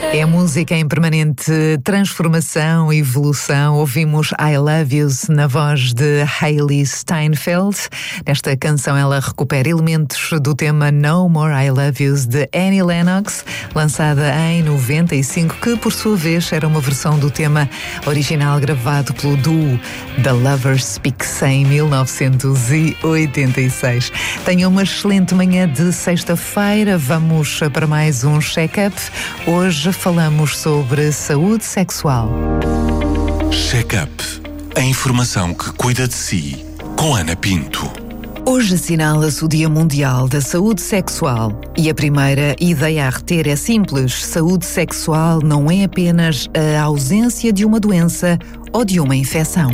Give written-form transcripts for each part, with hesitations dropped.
É música em permanente transformação e evolução. Ouvimos I Love Yous na voz de Hailee Steinfeld. Nesta canção ela recupera elementos do tema No More I Love Yous de Annie Lennox, lançada em 95, que por sua vez era uma versão do tema original gravado pelo duo The Lovers Speaks em 1986. Tenham uma excelente manhã de sexta-feira. Vamos para mais um check-up. Hoje falamos sobre saúde sexual. Check-up. A informação que cuida de si, com Ana Pinto. Hoje assinala-se o Dia Mundial da Saúde Sexual e a primeira ideia a reter é simples: saúde sexual não é apenas a ausência de uma doença ou de uma infecção.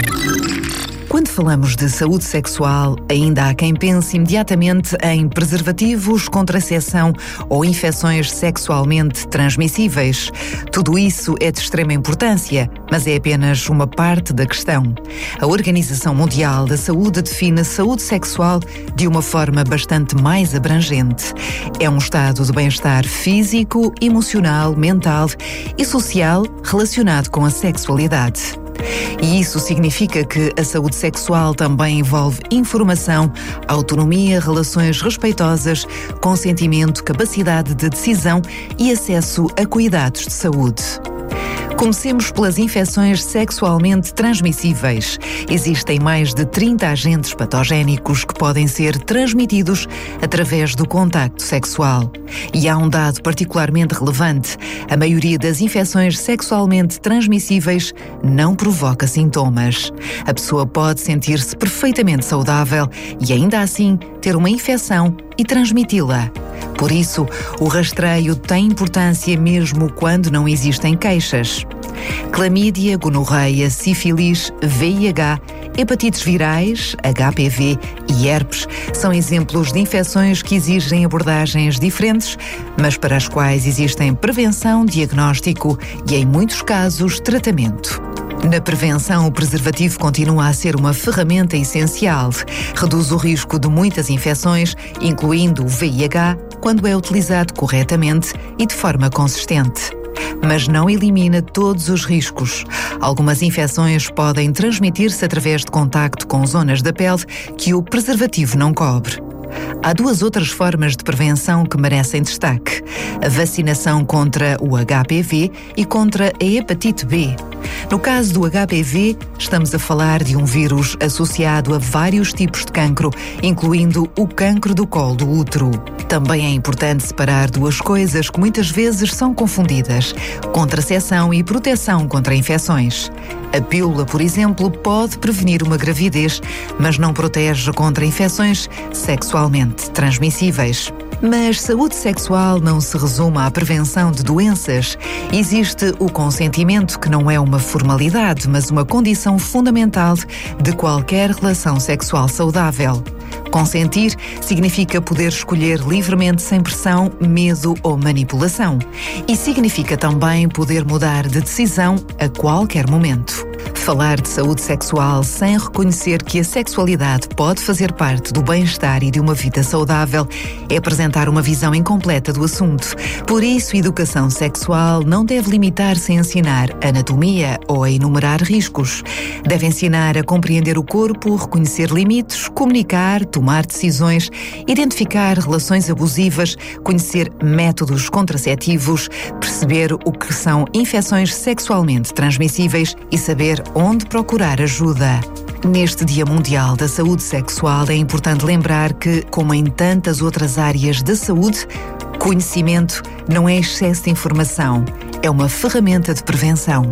Quando falamos de saúde sexual, ainda há quem pense imediatamente em preservativos, contracepção ou infecções sexualmente transmissíveis. Tudo isso é de extrema importância, mas é apenas uma parte da questão. A Organização Mundial da Saúde define saúde sexual de uma forma bastante mais abrangente. É um estado de bem-estar físico, emocional, mental e social relacionado com a sexualidade. E isso significa que a saúde sexual também envolve informação, autonomia, relações respeitosas, consentimento, capacidade de decisão e acesso a cuidados de saúde. Comecemos pelas infecções sexualmente transmissíveis. Existem mais de 30 agentes patogénicos que podem ser transmitidos através do contacto sexual. E há um dado particularmente relevante: a maioria das infecções sexualmente transmissíveis não provoca sintomas. A pessoa pode sentir-se perfeitamente saudável e ainda assim ter uma infecção e transmiti-la. Por isso, o rastreio tem importância mesmo quando não existem queixas. Clamídia, gonorreia, sífilis, VIH, hepatites virais, HPV e herpes são exemplos de infecções que exigem abordagens diferentes, mas para as quais existem prevenção, diagnóstico e, em muitos casos, tratamento. Na prevenção, o preservativo continua a ser uma ferramenta essencial. Reduz o risco de muitas infecções, incluindo o VIH, quando é utilizado corretamente e de forma consistente. Mas não elimina todos os riscos. Algumas infecções podem transmitir-se através de contacto com zonas da pele que o preservativo não cobre. Há duas outras formas de prevenção que merecem destaque: a vacinação contra o HPV e contra a hepatite B. No caso do HPV, estamos a falar de um vírus associado a vários tipos de cancro, incluindo o cancro do colo do útero. Também é importante separar duas coisas que muitas vezes são confundidas: contracepção e proteção contra infecções. A pílula, por exemplo, pode prevenir uma gravidez, mas não protege contra infecções sexualmente transmissíveis. Mas saúde sexual não se resume à prevenção de doenças. Existe o consentimento, que não é uma formalidade, mas uma condição fundamental de qualquer relação sexual saudável. Consentir significa poder escolher livremente, sem pressão, medo ou manipulação. E significa também poder mudar de decisão a qualquer momento. Falar de saúde sexual sem reconhecer que a sexualidade pode fazer parte do bem-estar e de uma vida saudável é apresentar uma visão incompleta do assunto. Por isso, educação sexual não deve limitar-se a ensinar anatomia ou a enumerar riscos. Deve ensinar a compreender o corpo, reconhecer limites, comunicar, tomar decisões, identificar relações abusivas, conhecer métodos contraceptivos, perceber o que são infecções sexualmente transmissíveis e saber onde procurar ajuda. Neste Dia Mundial da Saúde Sexual é importante lembrar que, como em tantas outras áreas da saúde, conhecimento não é excesso de informação, é uma ferramenta de prevenção.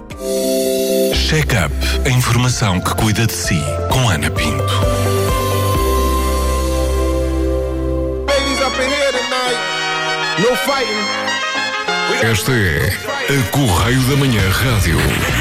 Check-up. A informação que cuida de si, com Ana Pinto. Esta é a Correio da Manhã Rádio.